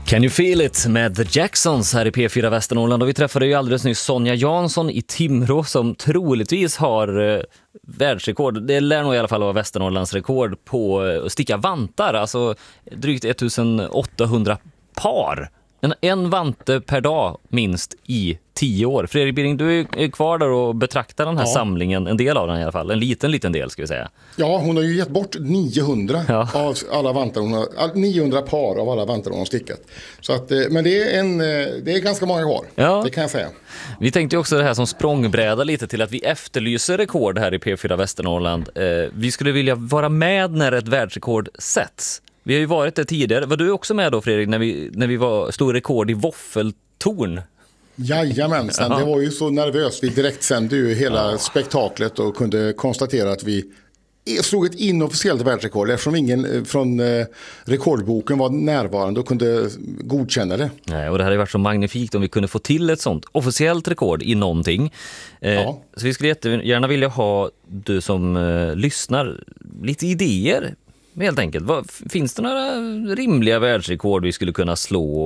Can you feel it med The Jacksons här i P4 Västernorrland, och vi träffade ju alldeles nyss Sonja Jansson i Timrå som troligtvis har världsrekord. Det lär nog i alla fall vara Västernorrlands rekord på att sticka vantar, alltså drygt 1800 par. En vante per dag minst i 10 år. Fredrik Birring, du är kvar där och betraktar den här samlingen, en del av den i alla fall, en liten del ska vi säga. Ja, hon har ju gett bort 900 av alla vantar 900 par av alla vantar hon har stickat. Så att, men det är ganska många kvar, det kan jag säga. Vi tänkte också det här som språngbräda lite till att vi efterlyser rekord här i P4 Västernorrland. Vi skulle vilja vara med när ett världsrekord sätts. Vi har ju varit där tidigare. Var du också med då, Fredrik, när vi slog rekord i våffeltorn? Jajamensan, det var ju så nervöst. Vi direkt sände ju hela spektaklet och kunde konstatera att vi slog ett inofficiellt världsrekord eftersom ingen från rekordboken var närvarande och kunde godkänna det. Nej, och det hade varit så magnifikt om vi kunde få till ett sånt officiellt rekord i någonting. Så vi skulle jättegärna vilja ha du som lyssnar lite idéer. Helt enkelt. Finns det några rimliga världsrekord vi skulle kunna slå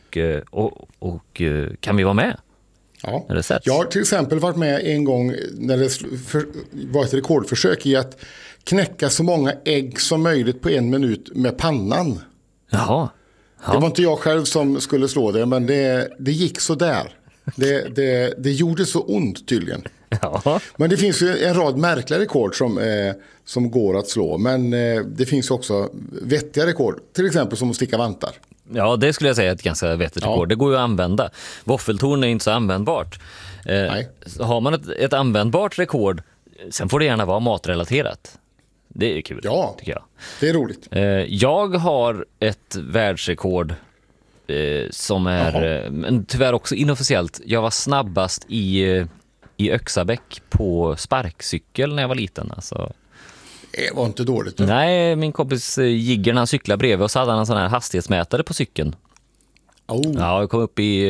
och kan vi vara med? Ja. Jag har till exempel varit med en gång när det var ett rekordförsök i att knäcka så många ägg som möjligt på 1 minut med pannan. Jaha. Ja. Det var inte jag själv som skulle slå det, men det gick så där. Det gjorde så ont tydligen. Ja. Men det finns ju en rad märkliga rekord som går att slå. Men det finns också vettiga rekord. Till exempel som att sticka vantar. Ja, det skulle jag säga är ett ganska vettigt rekord. Det går ju att använda. Våffeltorn är inte så användbart. Har man ett användbart rekord, sen får det gärna vara matrelaterat. Det är kul, tycker jag. Det är roligt. Jag har ett världsrekord som är men tyvärr också inofficiellt. Jag var snabbast i Öxabäck på sparkcykel när jag var liten. Alltså. Det var inte dåligt. Nej, min kompis Jiggen, han cyklade bredvid och så hade han en sån här hastighetsmätare på cykeln. Ja, jag kom upp i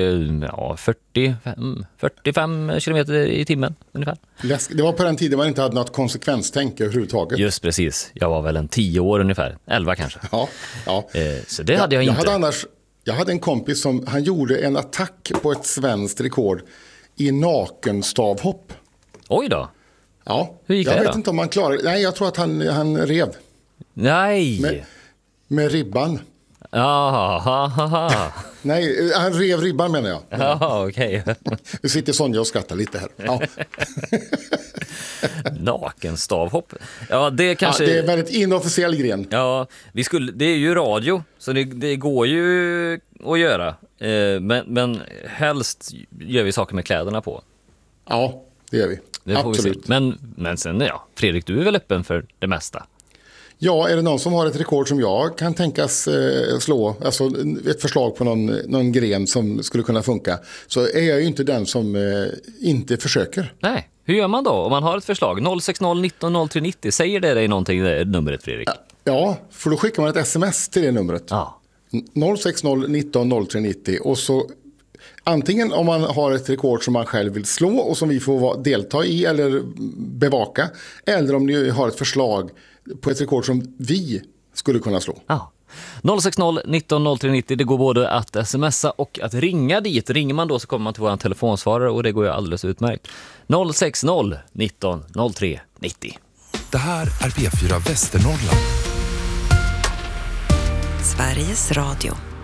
45 kilometer i timmen ungefär. Det var på den tiden man inte hade något konsekvenstänk överhuvudtaget. Just precis. Jag var väl 10 år ungefär. 11 kanske. Ja. Så det hade jag inte. Jag hade en kompis som han gjorde en attack på ett svenskt rekord i nakenstavhopp. Oj då. Ja. Hur gick det Jag då? vet inte om han klarade. Nej, jag tror att han rev. Nej. Med ribban. Jaha. Nej, han rev ribban menar jag. Ja, okej. Nu sitter Sonja och skrattar lite här. Ja. Nakenstavhopp. Ja, det kanske... det är en väldigt inofficiell gren. Ja, det är ju radio, så det går ju att göra. Men helst gör vi saker med kläderna på. Ja, det gör vi. Det får absolut. Vi se. Men sen, Fredrik, du är väl öppen för det mesta? Ja, är det någon som har ett rekord som jag kan tänkas slå, alltså ett förslag på någon gren som skulle kunna funka, så är jag ju inte den som inte försöker. Nej, hur gör man då om man har ett förslag? 060 19 03 90, säger det dig någonting, det numret, Fredrik? Ja, för då skickar man ett sms till det numret. Ja. 060 19 03 90 och så antingen om man har ett rekord som man själv vill slå och som vi får delta i eller bevaka, eller om ni har ett förslag på ett rekord som vi skulle kunna slå. Ja. 060 19 03 90, det går både att smsa och att ringa dit. Ringer man då så kommer man till vår telefonsvarare och det går ju alldeles utmärkt. 060 19 03 90. Det här är P4 Västernorrland. Sveriges Radio.